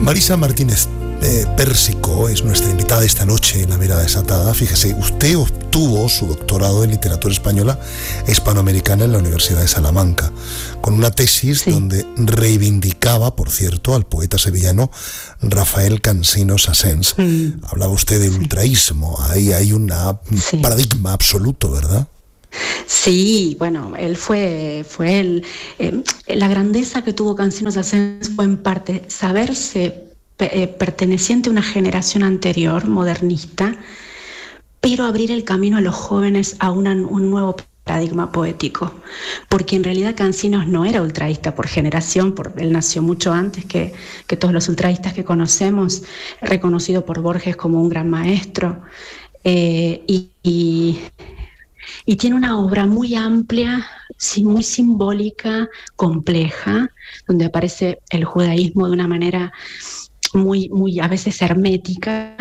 Marisa Martínez Pérsico es nuestra invitada esta noche en La Mirada Desatada. Fíjese, usted obtuvo su doctorado en literatura española e hispanoamericana en la Universidad de Salamanca, con una tesis donde reivindicaba, por cierto, al poeta sevillano Rafael Cansino Sassens. Hablaba usted del ultraísmo, ahí hay un paradigma absoluto, ¿verdad? Sí, bueno, él fue la grandeza que tuvo Cansino Sassens fue en parte saberse perteneciente a una generación anterior, modernista, pero abrir el camino a los jóvenes a un nuevo paradigma poético, porque en realidad Cancinos no era ultraísta por generación, él nació mucho antes que todos los ultraístas que conocemos, reconocido por Borges como un gran maestro, y tiene una obra muy amplia, muy simbólica, compleja, donde aparece el judaísmo de una manera muy a veces hermética,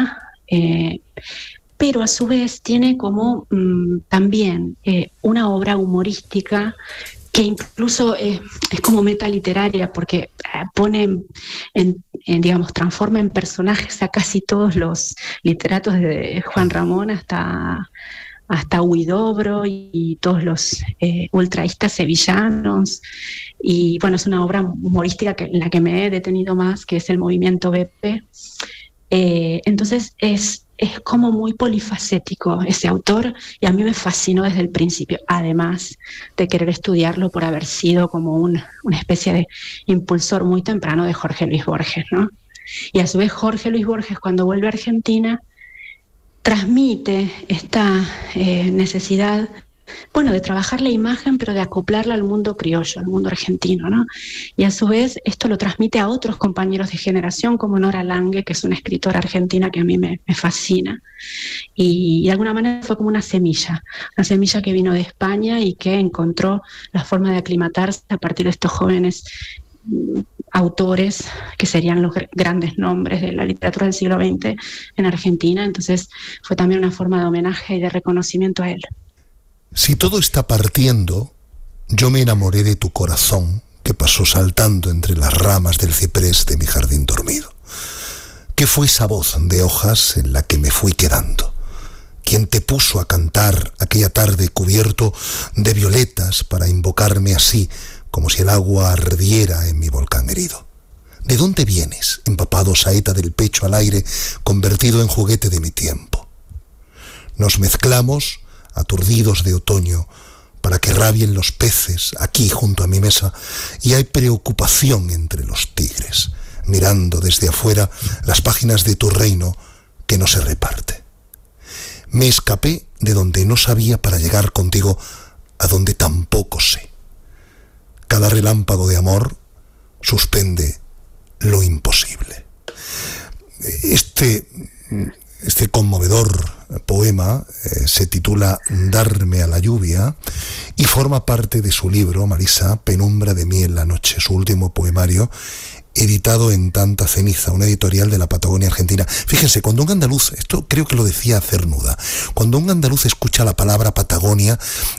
pero a su vez tiene como también una obra humorística que incluso es como metaliteraria, porque pone digamos, transforma en personajes a casi todos los literatos de Juan Ramón hasta Huidobro y todos los ultraístas sevillanos. Y bueno, es una obra humorística en la que me he detenido más, que es el movimiento BP. Entonces es como muy polifacético ese autor, y a mí me fascinó desde el principio, además de querer estudiarlo por haber sido como una especie de impulsor muy temprano de Jorge Luis Borges, ¿no? Y a su vez Jorge Luis Borges, cuando vuelve a Argentina, transmite esta necesidad, bueno, de trabajar la imagen, pero de acoplarla al mundo criollo, al mundo argentino, ¿no? Y a su vez esto lo transmite a otros compañeros de generación, como Nora Lange, que es una escritora argentina que a mí me fascina. Y de alguna manera fue como una semilla que vino de España y que encontró la forma de aclimatarse a partir de estos jóvenes autores que serían los grandes nombres de la literatura del siglo XX en Argentina. Entonces fue también una forma de homenaje y de reconocimiento a él. Si todo está partiendo, yo me enamoré de tu corazón que pasó saltando entre las ramas del ciprés de mi jardín dormido. ¿Qué fue esa voz de hojas en la que me fui quedando? ¿Quién te puso a cantar aquella tarde cubierto de violetas para invocarme así, como si el agua ardiera en mi volcán herido? ¿De dónde vienes, empapado saeta del pecho al aire, convertido en juguete de mi tiempo? Nos mezclamos, aturdidos de otoño, para que rabien los peces aquí junto a mi mesa, y hay preocupación entre los tigres, mirando desde afuera las páginas de tu reino que no se reparte. Me escapé de donde no sabía para llegar contigo a donde tampoco sé. Cada relámpago de amor suspende lo imposible. Este conmovedor poema se titula Darme a la lluvia y forma parte de su libro, Marisa, Penumbra de mí en la noche, su último poemario, editado en Tanta Ceniza, una editorial de la Patagonia Argentina. Fíjense, cuando un andaluz, esto creo que lo decía Cernuda, cuando un andaluz escucha la palabra Patagonia,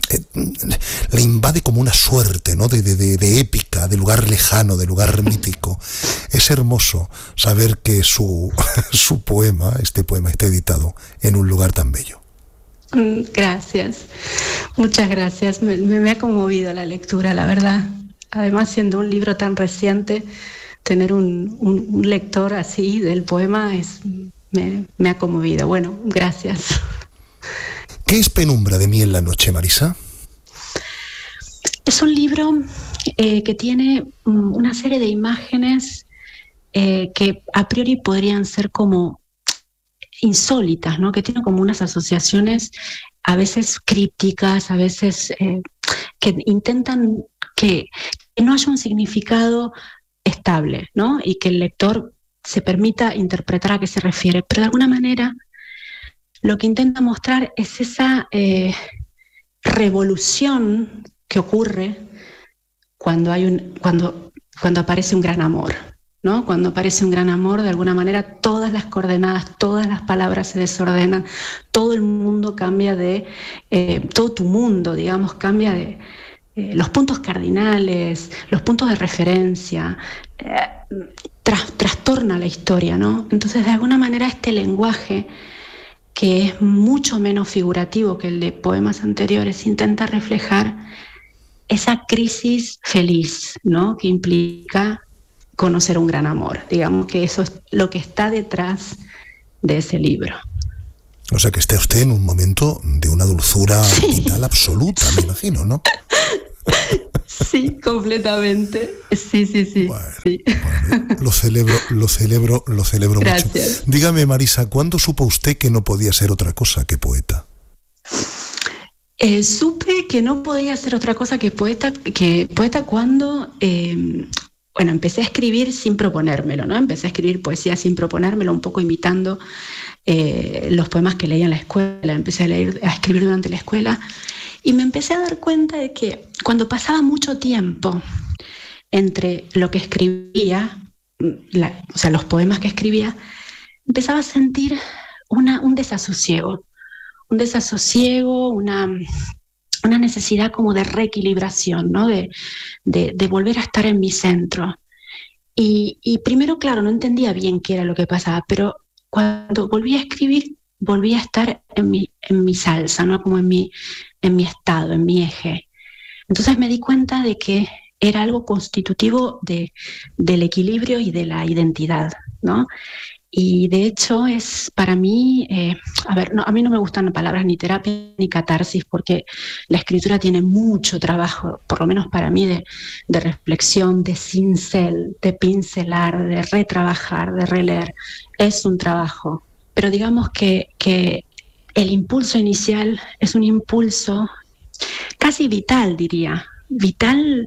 le invade como una suerte, ¿no?, de épica, de lugar lejano, de lugar mítico. Es hermoso saber que su poema, este poema, está editado en un lugar tan bello. Gracias, muchas gracias. Me ha conmovido la lectura, la verdad. Además, siendo un libro tan reciente, tener un lector así del poema me ha conmovido. Bueno, gracias. ¿Qué es Penumbra de mí en la noche, Marisa? Es un libro que tiene una serie de imágenes que a priori podrían ser como insólitas, ¿no? Que tienen como unas asociaciones a veces crípticas, a veces que intentan que no haya un significado estable, ¿no? Y que el lector se permita interpretar a qué se refiere, pero de alguna manera lo que intenta mostrar es esa revolución que ocurre cuando aparece un gran amor, ¿no? Cuando aparece un gran amor, de alguna manera todas las coordenadas, todas las palabras se desordenan, todo el mundo cambia todo tu mundo, digamos, cambia de los puntos cardinales, los puntos de referencia, trastorna la historia, ¿no? Entonces, de alguna manera, este lenguaje, que es mucho menos figurativo que el de poemas anteriores, intenta reflejar esa crisis feliz, ¿no?, que implica conocer un gran amor. Digamos que eso es lo que está detrás de ese libro. O sea que esté usted en un momento de una dulzura vital absoluta, me imagino, ¿no? Sí, completamente. Sí. Bueno, lo celebro Gracias. mucho. Dígame, Marisa, ¿cuándo supo usted que no podía ser otra cosa que poeta? Supe que no podía ser otra cosa que poeta cuando, empecé a escribir sin proponérmelo, ¿no? Empecé a escribir poesía sin proponérmelo, un poco imitando los poemas que leía en la escuela. Empecé a escribir durante la escuela y me empecé a dar cuenta de que cuando pasaba mucho tiempo entre lo que escribía, los poemas que escribía, empezaba a sentir un desasosiego, una necesidad como de reequilibración, ¿no? De volver a estar en mi centro. Y primero, claro, no entendía bien qué era lo que pasaba, pero cuando volví a escribir, volví a estar en mi salsa, ¿no? Como en mi estado, en mi eje. Entonces me di cuenta de que era algo constitutivo del equilibrio y de la identidad, ¿no? Y de hecho es para mí, a mí no me gustan palabras ni terapia ni catarsis, porque la escritura tiene mucho trabajo, por lo menos para mí, de reflexión, de cincel, de pincelar, de retrabajar, de releer. Es un trabajo, pero digamos que el impulso inicial es un impulso casi vital, diría, vital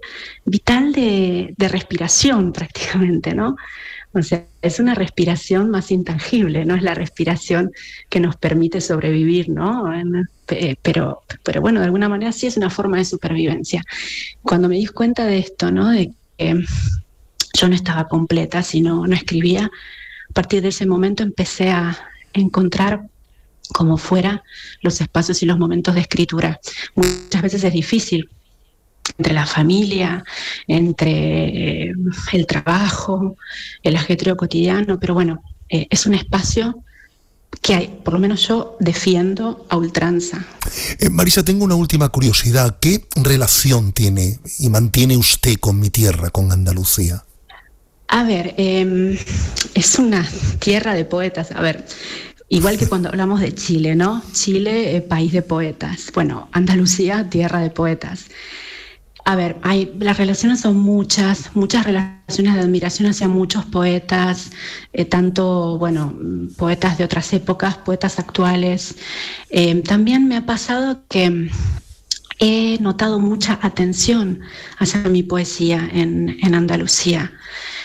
de respiración prácticamente, ¿no? O sea, es una respiración más intangible, no es la respiración que nos permite sobrevivir, ¿no? Pero bueno, de alguna manera sí es una forma de supervivencia. Cuando me di cuenta de esto, ¿no? De que yo no estaba completa si no escribía, a partir de ese momento empecé a encontrar como fuera los espacios y los momentos de escritura. Muchas veces es difícil, entre la familia, entre el trabajo, el ajetreo cotidiano, pero bueno, es un espacio que por lo menos yo defiendo a ultranza. Marisa, tengo una última curiosidad. ¿Qué relación tiene y mantiene usted con mi tierra, con Andalucía? A ver, es una tierra de poetas. A ver, igual que cuando hablamos de Chile, ¿no? Chile, país de poetas. Bueno, Andalucía, tierra de poetas. A ver, las relaciones son muchas relaciones de admiración hacia muchos poetas, tanto, poetas de otras épocas, poetas actuales. También me ha pasado que he notado mucha atención hacia mi poesía en Andalucía.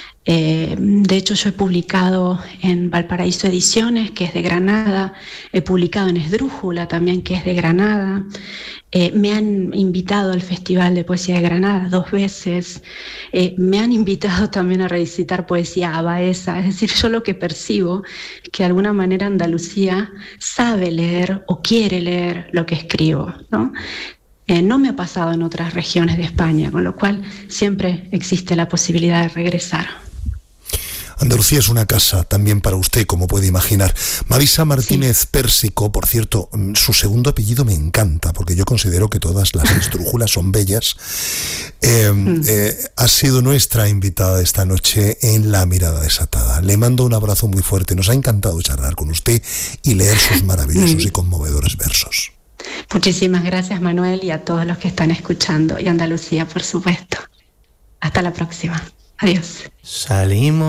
De hecho, yo he publicado en Valparaíso Ediciones, que es de Granada, he publicado en Esdrújula también, que es de Granada. Me han invitado al Festival de Poesía de Granada 2 veces. Me han invitado también a recitar poesía a Baeza. Es decir, yo lo que percibo es que de alguna manera Andalucía sabe leer o quiere leer lo que escribo, ¿no? No me ha pasado en otras regiones de España, con lo cual siempre existe la posibilidad de regresar. Andalucía es una casa también para usted, como puede imaginar. Marisa Martínez Pérsico, por cierto, su segundo apellido me encanta, porque yo considero que todas las esdrújulas son bellas. Ha sido nuestra invitada esta noche en La Mirada Desatada. Le mando un abrazo muy fuerte. Nos ha encantado charlar con usted y leer sus maravillosos y conmovedores versos. Muchísimas gracias, Manuel, y a todos los que están escuchando. Y Andalucía, por supuesto. Hasta la próxima. Adiós. Salimos.